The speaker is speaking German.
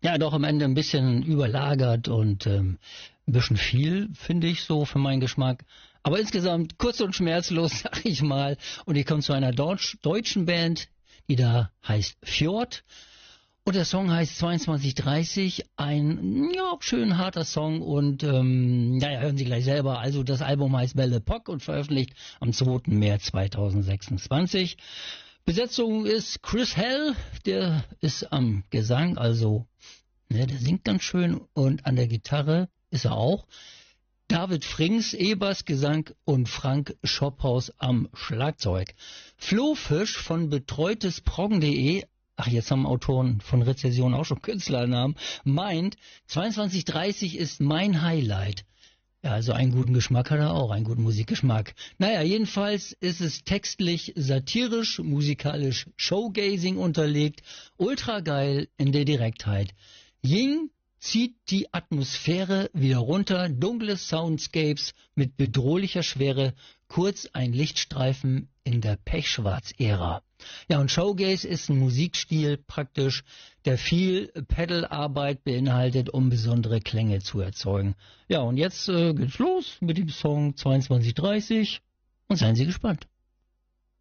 Ja, doch am Ende ein bisschen überlagert und ein bisschen viel, finde ich so für meinen Geschmack. Aber insgesamt kurz und schmerzlos, sag ich mal. Und ich komme zu einer deutschen Band, die da heißt Fjord. Und der Song heißt 2230, ein schön harter Song und hören Sie gleich selber. Also das Album heißt Belle Epoque und veröffentlicht am 2. März 2026. Besetzung ist Chris Hell, der ist am Gesang, also der singt ganz schön und an der Gitarre ist er auch. David Frings, E-Bass, Gesang und Frank Schophaus am Schlagzeug. Flo Fisch von betreutesproggen.de, ach, jetzt haben Autoren von Rezession auch schon Künstlernamen, meint, 2230 ist mein Highlight. Ja, also einen guten Geschmack hat er auch, einen guten Musikgeschmack. Naja, jedenfalls ist es textlich satirisch, musikalisch Showgazing unterlegt, ultra geil in der Direktheit. Ying zieht die Atmosphäre wieder runter, dunkle Soundscapes mit bedrohlicher Schwere, kurz ein Lichtstreifen in der Pechschwarz-Ära. Ja, und Showgaze ist ein Musikstil praktisch, der viel Pedalarbeit beinhaltet, um besondere Klänge zu erzeugen. Ja, und jetzt geht's los mit dem Song 2230 und seien Sie gespannt.